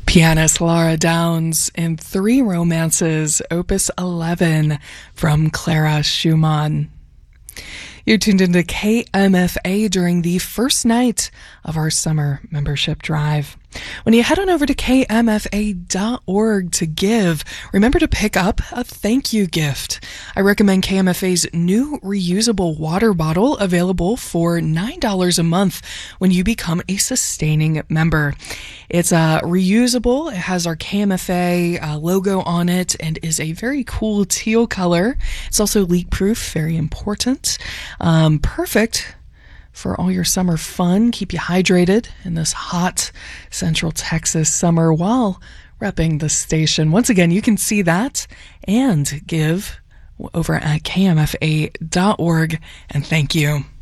Pianist Laura Downs in Three Romances, Opus 11 from Clara Schumann. You're tuned into KMFA during the first night of our summer membership drive. When you head on over to kmfa.org to give, remember to pick up a thank you gift. I recommend KMFA's new reusable water bottle, available for $9 a month when you become a sustaining member. It's reusable. It has our KMFA logo on it and is a very cool teal color. It's also leak-proof, very important. Perfect for all your summer fun. Keep you hydrated in this hot Central Texas summer while repping the station. Once again, you can see that and give over at kmfa.org. And thank you.